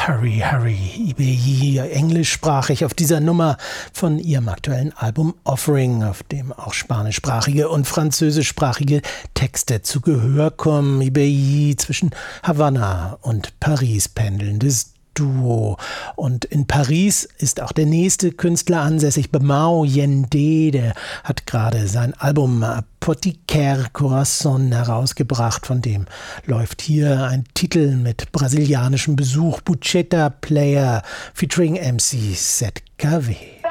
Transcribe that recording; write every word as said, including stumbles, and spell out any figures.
Hurry, Hurry, Ibeyi, englischsprachig auf dieser Nummer von ihrem aktuellen Album Offering, auf dem auch spanischsprachige und französischsprachige Texte zu Gehör kommen. Ibeyi, zwischen Havanna und Paris pendelndes Duo. Und in Paris ist auch der nächste Künstler ansässig, Bemao Yende, der hat gerade sein Album Apothicaire Corazon herausgebracht, von dem läuft hier ein Titel mit brasilianischem Besuch, Bucheta Player featuring M C Z K W.